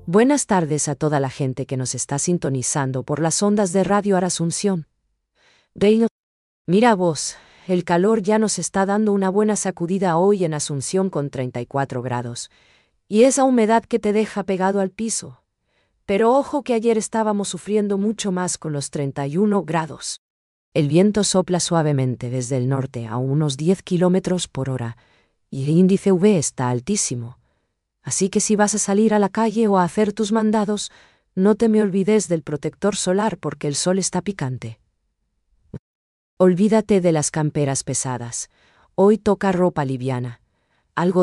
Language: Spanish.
Buenas tardes a toda la gente que nos está sintonizando por las ondas de Radio Asunción. Reino, mira vos, el calor ya nos está dando una buena sacudida hoy en Asunción con 34 grados. Y esa humedad que te deja pegado al piso. Pero ojo que ayer estábamos sufriendo mucho más con los 31 grados. El viento sopla suavemente desde el norte a unos 10 kilómetros por hora, y el índice UV está altísimo. Así que si vas a salir a la calle o a hacer tus mandados, no te me olvides del protector solar porque el sol está picante. Olvídate de las camperas pesadas. Hoy toca ropa liviana. Algo